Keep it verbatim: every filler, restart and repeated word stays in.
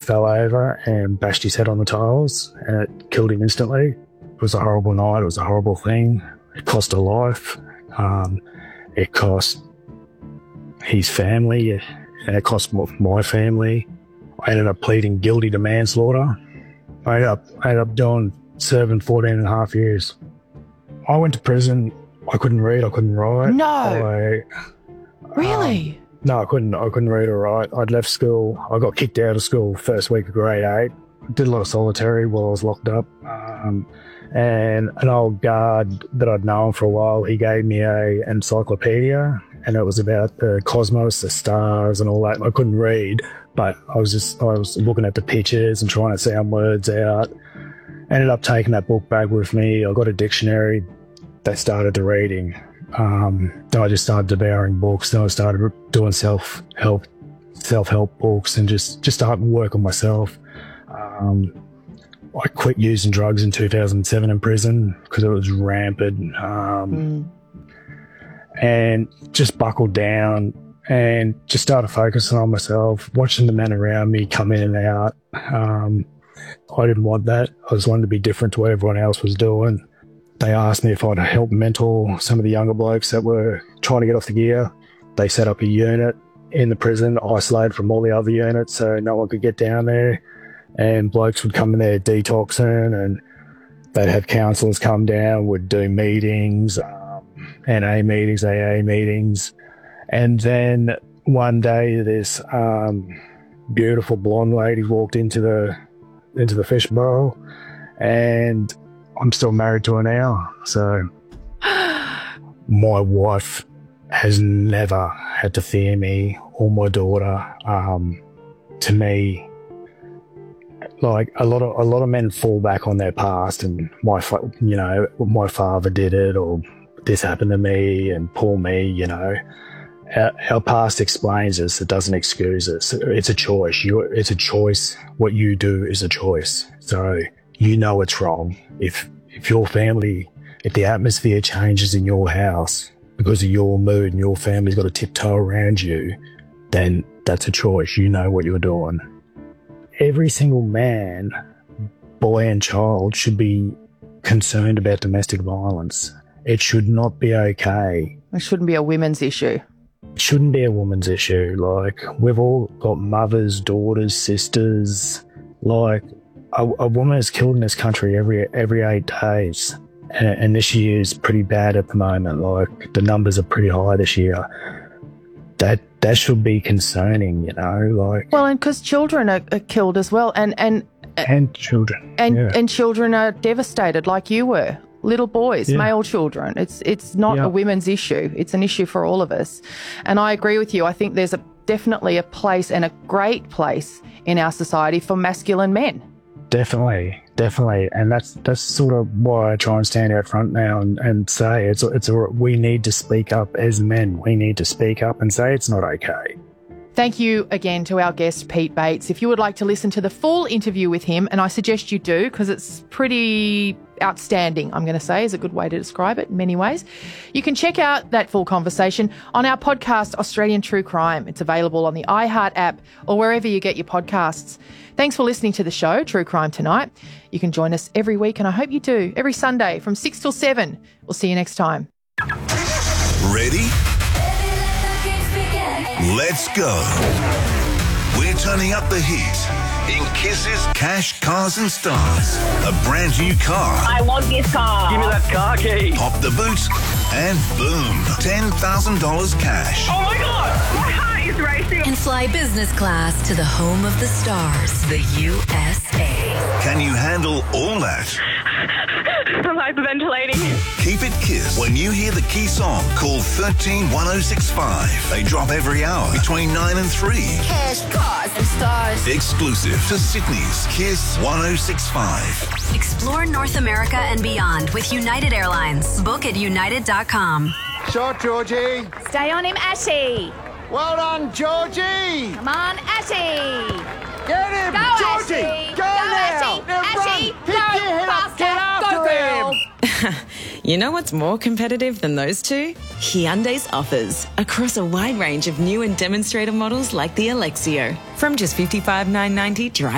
fell over and bashed his head on the tiles, and it killed him instantly. It was a horrible night. It was a horrible thing. It cost a life. Um, it cost his family, and it cost my family. I ended up pleading guilty to manslaughter. I ended up, I ended up doing serving fourteen and a half years. I went to prison. I couldn't read. I couldn't write. No. I, Really? Um, no, I couldn't. I couldn't read or write. I'd left school. I got kicked out of school first week of grade eight. Did a lot of solitary while I was locked up. Um, and an old guard that I'd known for a while, he gave me a encyclopedia, and it was about the cosmos, the stars, and all that. I couldn't read, but I was just I was looking at the pictures and trying to sound words out. Ended up taking that book back with me. I got a dictionary. They started to reading. Um, then I just started devouring books. Then I started doing self-help, self-help books, and just just started work on myself. Um, I quit using drugs in two thousand seven in prison because it was rampant, um, mm. and just buckled down and just started focusing on myself, watching the men around me come in and out. Um, I didn't want that. I just wanted to be different to what everyone else was doing. They asked me if I'd help mentor some of the younger blokes that were trying to get off the gear. They set up a unit in the prison, isolated from all the other units, so no one could get down there. And blokes would come in there detoxing, and they'd have counsellors come down, would do meetings, um, N A meetings, A A meetings. And then one day this um, beautiful blonde lady walked into the into the fishbowl, and I'm still married to her now. So my wife has never had to fear me or my daughter. Um, to me, like a lot of a lot of men fall back on their past, and my fa- you know my father did it, or this happened to me, and poor me. You know, our, our past explains us. It doesn't excuse us. It's a choice. You, it's a choice. What you do is a choice. So you know it's wrong. If if your family, if the atmosphere changes in your house because of your mood and your family's got to tiptoe around you, then that's a choice. You know what you're doing. Every single man, boy and child should be concerned about domestic violence. It should not be okay. It shouldn't be a women's issue. It shouldn't be a woman's issue. Like, we've all got mothers, daughters, sisters. Like, a, a woman is killed in this country every every eight days. And, and this year is pretty bad at the moment. Like, the numbers are pretty high this year. That that should be concerning, you know, like. Well, and because children are, are killed as well, and and and children, and yeah. and children are devastated, like you were, little boys, yeah. male children. It's it's not yeah. a women's issue; it's an issue for all of us. And I agree with you. I think there's a definitely a place, and a great place in our society, for masculine men. Definitely, definitely, and that's that's sort of why I try and stand out front now and, and say it's it's a, we need to speak up as men. We need to speak up and say it's not okay. Thank you again to our guest, Pete Bates. If you would like to listen to the full interview with him, and I suggest you do because it's pretty outstanding, I'm going to say, is a good way to describe it in many ways, you can check out that full conversation on our podcast, Australian True Crime. It's available on the iHeart app or wherever you get your podcasts. Thanks for listening to the show, True Crime Tonight. You can join us every week, and I hope you do, every Sunday from six till seven. We'll see you next time. Ready? Let's go. We're turning up the heat in Kisses, Cash, Cars and Stars. A brand new car. I want this car. Give me that car key. Pop the boot and boom, ten thousand dollars cash. Oh my God, my heart is racing. And fly business class to the home of the stars, the U S A. Can you handle all that? I'm hyperventilating. Keep it Kiss. When you hear the key song, call thirteen one oh six five. They drop every hour between nine and three. Cash, Cars and Stars. Exclusive to Sydney's Kiss one oh six five. Explore North America and beyond with United Airlines. Book at united dot com. Shot, Georgie. Stay on him, Ashy. Well done, Georgie. Come on, Ashy. Get him, go, Georgie. Ashy. Go, go now. Ashy. Now Ashy, run. go, Pick your head up. Get after him. You know what's more competitive than those two? Hyundai's offers across a wide range of new and demonstrator models like the Alexio. From just fifty-five thousand nine hundred ninety, drive